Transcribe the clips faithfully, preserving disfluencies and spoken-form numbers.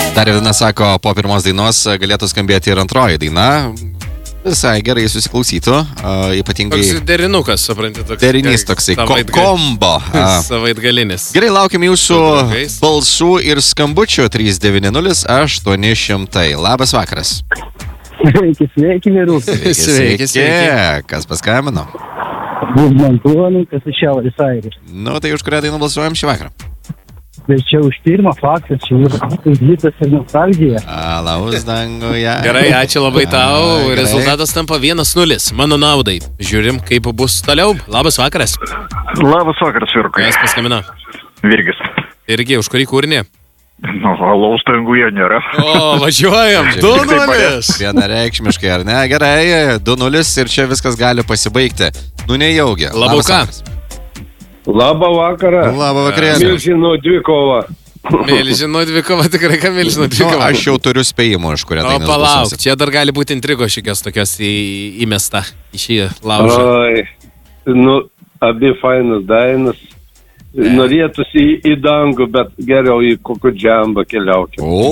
Dar viena sako, po pirmos dainos galėtų skambėti ir antroji daina. Visai gerai susiklausytų, uh, ypatingai... Toks derinukas, supranti, toks... Derinys toksai, ko, kombo. Uh, Savaitgalinis. Gerai, laukiam jūsų balsų ir skambučių trys devyni nulis aštuoni šimtai. Labas vakaras. Sveiki, sveiki, vyrų. Sveiki, sveiki, sveiki. Kas paskambino? Buzmantuonai, kas iš Šiaurės Airijos. Nu, tai už kurią dainą balsuojam šį vakarą? Bet čia už pirmą faktas, čia yra hitas ir nostalgija. Alaus danguje. Gerai, ačiū labai tau. Gerai. Rezultatas tampa vienas nulis. Mano naudai. Žiūrim, kaip bus toliau. Labas vakaras. Labas vakaras, vyrukai. Kas paskambino? Virgis. Irgi, už kurį kūrinį? Nu, alaus danguje nėra. O, važiuojam. du nulis. Vienareikšmiškai, ar ne? Gerai, du nulis ir čia viskas gali pasibaigti. Nu, nejaugi. Labuka. Labą vakarą. Labą vakarėlį. Milžino dvikova. Milžino dvikova, tikrai ką Milžino dvikova. Nu, aš jau turiu spėjimų, iš kurio tai nesbūsiu. O, palauk, čia dar gali būti intrigo šikios tokios į, įmesta į šį laužą. Oi, nu, abi fainas dainas. Ne. Norėtųsi į, į dangų, bet geriau į kokį džambą keliaukim. O,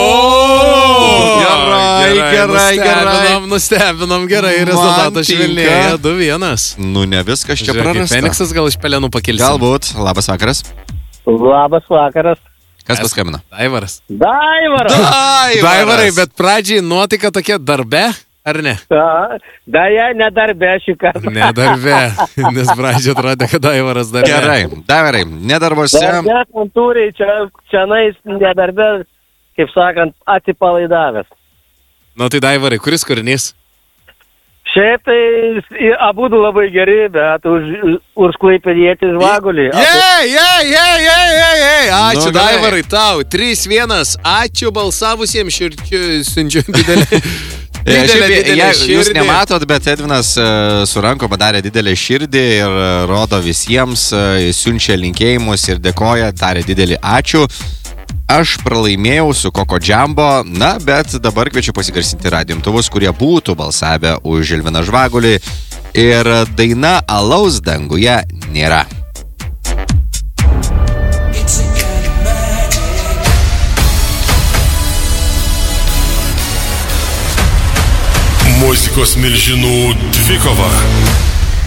gerai, gerai, gerai. Nustebinom, nustebinom, gerai, rezultatas švelnėja, du vienas. Nu, ne viskas čia prarasta. Feniksas gal iš pelenų pakilsim. Galbūt. Labas vakaras. Labas vakaras. Kas paskambino? Daivaras. Daivaras. Daivaras. Daivarai, bet pradžiai nuotaika tokia darbe, ar ne? Daja, ne darbe šį kartą. Ne darbe, nes pradžiai atrodė, kad Daivaras darbe. Gerai, Daivarai, nedarbose. Darbe, kontūriai, čia, čia nais, ne darbe, kaip sakant, atsipalaidavęs. Nu tai Daivarai, kuris kūrinys? Šiaip tai abu labai geri, bet už, už Klaipėdietį Žvagulį. Jei, jei, jei, jei, jei, jei. Ačiū, Nu, Daivarai, tau. trys vienas. Ačiū balsavusiems širčiu, siunčiu didelį. Didelė, Šiaip, didelė jei, širdį. jūs nematot, bet Edvinas uh, su ranko padarė didelę širdį ir uh, rodo visiems, uh, siunčia linkėjimus ir dėkoja, darė didelį ačiū. Aš pralaimėjau su Koko Džambo, na, bet dabar kviečiu pasigarsinti radijo-imtuvus, kurie būtų balsavę už Žilviną Žvagulį ir daina Alaus danguje nėra. Muzikos milžinų dvikova.